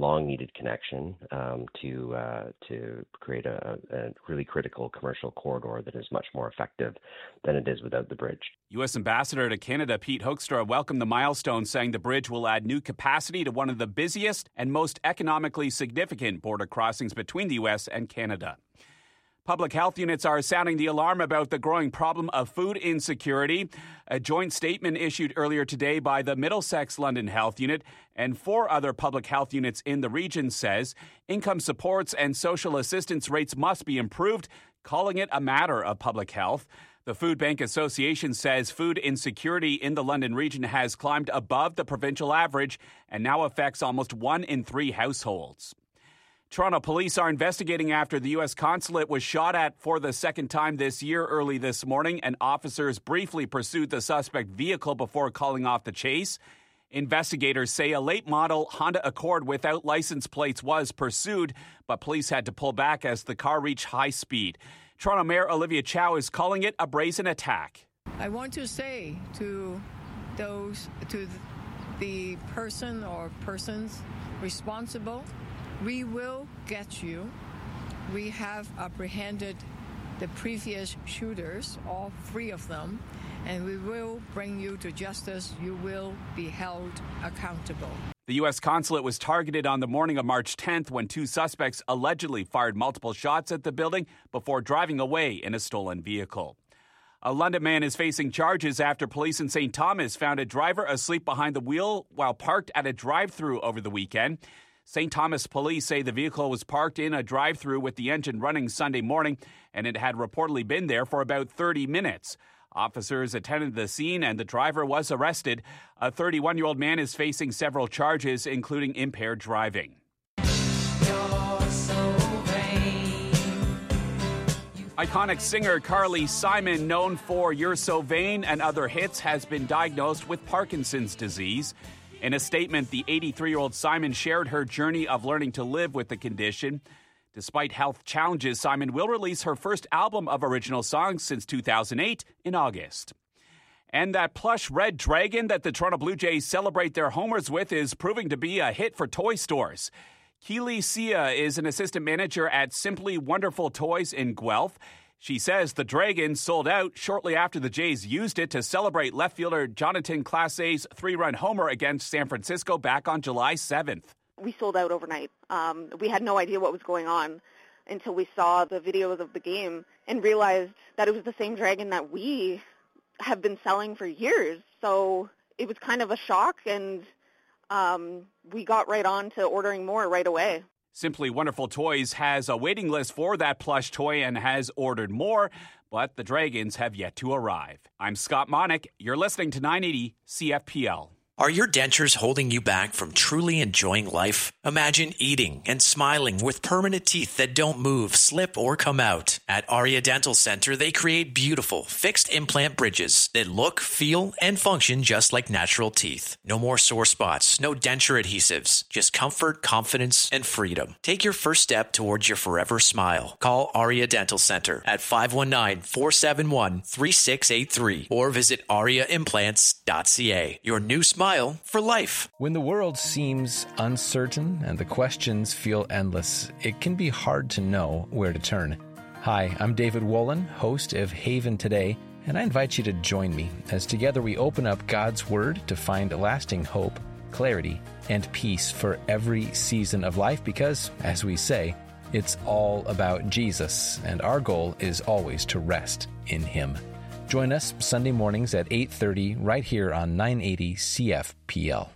long-needed connection to create a really critical commercial corridor that is much more effective than it is without the bridge. U.S. Ambassador to Canada Pete Hoekstra welcomed the milestone, saying the bridge will add new capacity to one of the busiest and most economically significant border crossings between the U.S. and Canada. Public health units are sounding the alarm about the growing problem of food insecurity. A joint statement issued earlier today by the Middlesex London Health Unit and 4 other public health units in the region says income supports and social assistance rates must be improved, calling it a matter of public health. The Food Bank Association says food insecurity in the London region has climbed above the provincial average and now affects almost 1 in 3 households. Toronto police are investigating after the U.S. consulate was shot at for the second time this year early this morning, and officers briefly pursued the suspect vehicle before calling off the chase. Investigators say a late-model Honda Accord without license plates was pursued, but police had to pull back as the car reached high speed. Toronto Mayor Olivia Chow is calling it a brazen attack. I want to say to the person or persons responsible, we will get you. We have apprehended the previous shooters, all 3 of them, and we will bring you to justice. You will be held accountable. The U.S. consulate was targeted on the morning of March 10th when 2 suspects allegedly fired multiple shots at the building before driving away in a stolen vehicle. A London man is facing charges after police in St. Thomas found a driver asleep behind the wheel while parked at a drive-thru over the weekend. St. Thomas police say the vehicle was parked in a drive-thru with the engine running Sunday morning, and it had reportedly been there for about 30 minutes. Officers attended the scene, and the driver was arrested. A 31-year-old man is facing several charges, including impaired driving. Iconic singer Carly Simon, known for You're So Vain and other hits, has been diagnosed with Parkinson's disease. In a statement, the 83-year-old Simon shared her journey of learning to live with the condition. Despite health challenges, Simon will release her first album of original songs since 2008 in August. And that plush red dragon that the Toronto Blue Jays celebrate their homers with is proving to be a hit for toy stores. Keely Sia is an assistant manager at Simply Wonderful Toys in Guelph. She says the dragon sold out shortly after the Jays used it to celebrate left fielder Jonathan Clase's 3-run homer against San Francisco back on July 7th. We sold out overnight. We had no idea what was going on until we saw the videos of the game and realized that it was the same dragon that we have been selling for years. So it was kind of a shock, and we got right on to ordering more right away. Simply Wonderful Toys has a waiting list for that plush toy and has ordered more, but the dragons have yet to arrive. I'm Scott Monick. You're listening to 980 CFPL. Are your dentures holding you back from truly enjoying life? Imagine eating and smiling with permanent teeth that don't move, slip, or come out. At Aria Dental Center, they create beautiful, fixed implant bridges that look, feel, and function just like natural teeth. No more sore spots, no denture adhesives, just comfort, confidence, and freedom. Take your first step towards your forever smile. Call Aria Dental Center at 519-471-3683 or visit ariaimplants.ca. Your new smile for life. When the world seems uncertain and the questions feel endless, it can be hard to know where to turn. Hi, I'm David Wolin, host of Haven Today, and I invite you to join me as together we open up God's Word to find lasting hope, clarity, and peace for every season of life because, as we say, it's all about Jesus, and our goal is always to rest in Him. Join us Sunday mornings at 8:30 right here on 980 CFPL.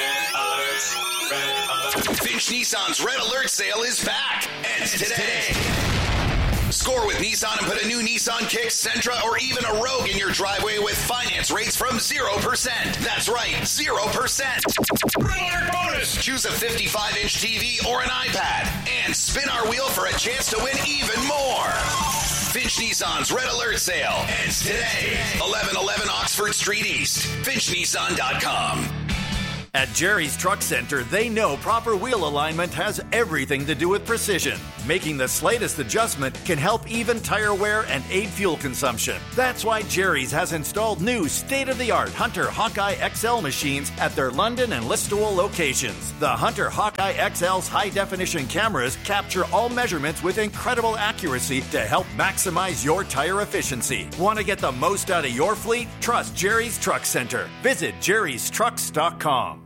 Finch Nissan's Red Alert sale is back. Ends today. Score with Nissan and put a new Nissan Kicks, Sentra, or even a Rogue in your driveway with finance rates from 0%. That's right, 0%. Red Alert bonus. Choose a 55-inch TV or an iPad and spin our wheel for a chance to win even more. Finch Nissan's Red Alert sale ends today. 1111 Oxford Street East. FinchNissan.com. At Jerry's Truck Center, they know proper wheel alignment has everything to do with precision. Making the slightest adjustment can help even tire wear and aid fuel consumption. That's why Jerry's has installed new state-of-the-art Hunter Hawkeye XL machines at their London and Listowel locations. The Hunter Hawkeye XL's high-definition cameras capture all measurements with incredible accuracy to help maximize your tire efficiency. Want to get the most out of your fleet? Trust Jerry's Truck Center. Visit jerrystrucks.com.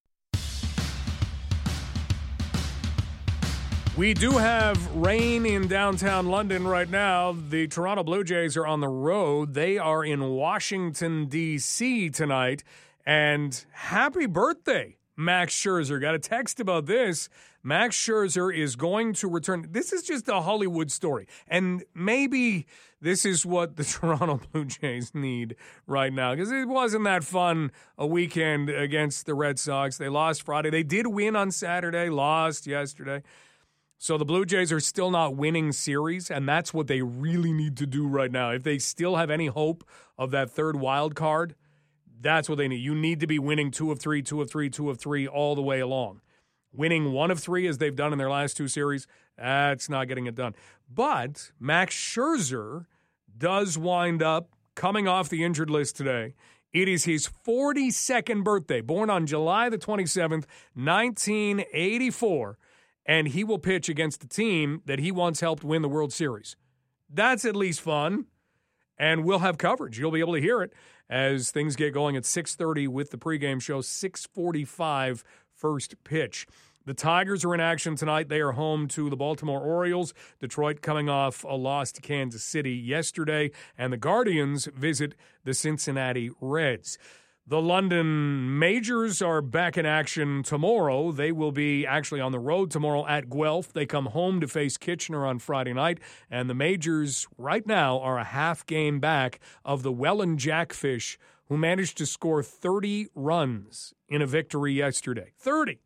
We do have rain in downtown London right now. The Toronto Blue Jays are on the road. They are in Washington, D.C. tonight. And happy birthday, Max Scherzer. Got a text about this. Max Scherzer is going to return. This is just a Hollywood story. And maybe this is what the Toronto Blue Jays need right now, because it wasn't that fun a weekend against the Red Sox. They lost Friday. They did win on Saturday, lost yesterday. So the Blue Jays are still not winning series, and that's what they really need to do right now. If they still have any hope of that third wild card, that's what they need. You need to be winning 2 of 3, 2 of 3, 2 of 3 all the way along. Winning 1 of 3, as they've done in their last 2 series, that's not getting it done. But Max Scherzer does wind up coming off the injured list today. It is his 42nd birthday, born on July the 27th, 1984. And he will pitch against the team that he once helped win the World Series. That's at least fun, and we'll have coverage. You'll be able to hear it as things get going at 6:30 with the pregame show, 6:45 first pitch. The Tigers are in action tonight. They are home to the Baltimore Orioles. Detroit coming off a loss to Kansas City yesterday, and the Guardians visit the Cincinnati Reds. The London Majors are back in action tomorrow. They will be actually on the road tomorrow at Guelph. They come home to face Kitchener on Friday night. And the Majors right now are a half game back of the Welland Jackfish, who managed to score 30 runs in a victory yesterday. 30.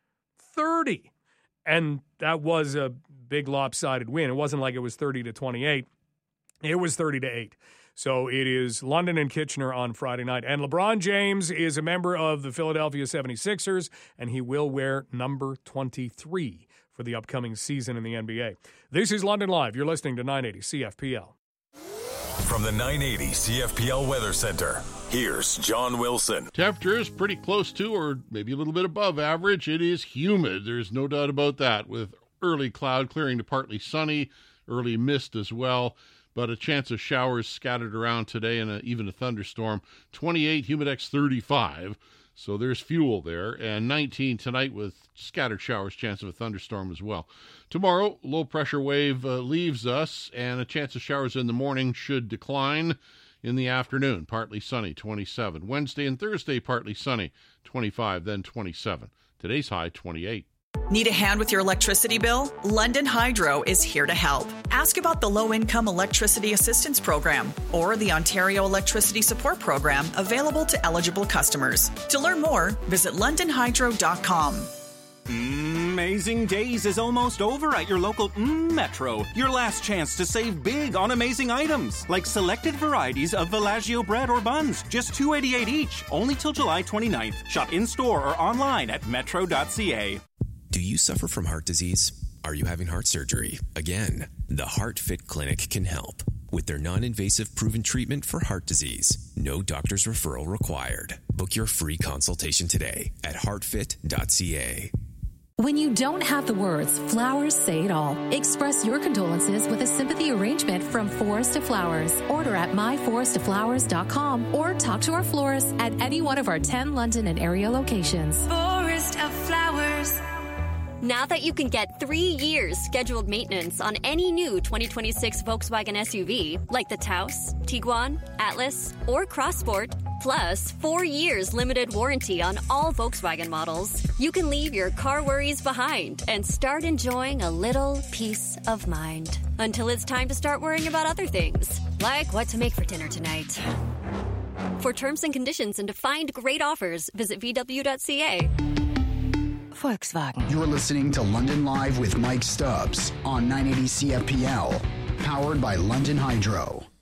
And that was a big lopsided win. It wasn't like it was 30-28. It was 30-8. So it is London and Kitchener on Friday night. And LeBron James is a member of the Philadelphia 76ers, and he will wear number 23 for the upcoming season in the NBA. This is London Live. You're listening to 980 CFPL. From the 980 CFPL Weather Center, here's John Wilson. Temperature is pretty close to, or maybe a little bit above average. It is humid. There's no doubt about that, with early cloud clearing to partly sunny, early mist as well. But a chance of showers scattered around today and even a thunderstorm. 28, Humidex 35, so there's fuel there. And 19 tonight with scattered showers, chance of a thunderstorm as well. Tomorrow, low pressure wave leaves us, and a chance of showers in the morning should decline in the afternoon. Partly sunny, 27. Wednesday and Thursday, partly sunny, 25, then 27. Today's high, 28. Need a hand with your electricity bill? London Hydro is here to help. Ask about the Low-Income Electricity Assistance Program or the Ontario Electricity Support Program available to eligible customers. To learn more, visit londonhydro.com. Amazing Days is almost over at your local Metro. Your last chance to save big on amazing items, like selected varieties of Villaggio bread or buns, just $2.88 each, only till July 29th. Shop in-store or online at metro.ca. Do you suffer from heart disease? Are you having heart surgery? Again, the HeartFit Clinic can help. With their non-invasive proven treatment for heart disease, no doctor's referral required. Book your free consultation today at heartfit.ca. When you don't have the words, flowers say it all. Express your condolences with a sympathy arrangement from Forest of Flowers. Order at myforestoflowers.com or talk to our florist at any one of our 10 London and area locations. Forest of Flowers. Now that you can get 3 years scheduled maintenance on any new 2026 Volkswagen SUV, like the Taos, Tiguan, Atlas, or Crossport, plus 4 years limited warranty on all Volkswagen models, you can leave your car worries behind and start enjoying a little peace of mind. Until it's time to start worrying about other things, like what to make for dinner tonight. For terms and conditions and to find great offers, visit VW.ca. Volkswagen. You're listening to London Live with Mike Stubbs on 980 CFPL, powered by London Hydro.